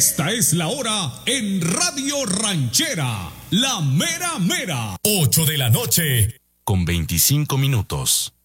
Esta es la hora en Radio Ranchera, la mera mera. 8 de la noche, con 25 minutos.